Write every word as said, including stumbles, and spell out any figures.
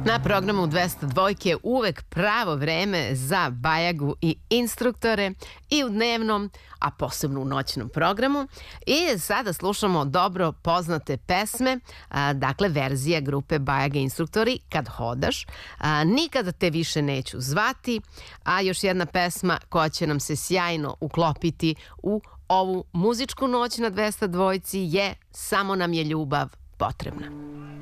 Na programu dvesta dvojke je uvek pravo vreme za bajagu i instruktore i u dnevnom, a posebno u noćnom programu. I sada slušamo dobro poznate pesme, a, dakle verzija grupe Bajaga instruktori Kad hodaš, a, Nikada te više neću zvati, a još jedna pesma koja će nam se sjajno uklopiti u ovu muzičku noć na dvesta dvojci je Samo nam je ljubav potrebna.